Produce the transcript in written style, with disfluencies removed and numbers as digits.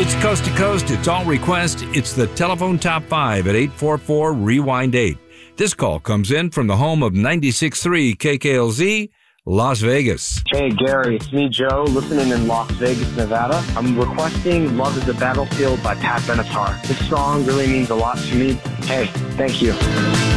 It's Coast to Coast. It's all request. It's the telephone top 5 at 844-REWIND-8. This call comes in from the home of 96.3 KKLZ, Las Vegas. Hey, Gary, it's me, Joe, listening in Las Vegas, Nevada. I'm requesting Love is a Battlefield by Pat Benatar. This song really means a lot to me. Hey, thank you.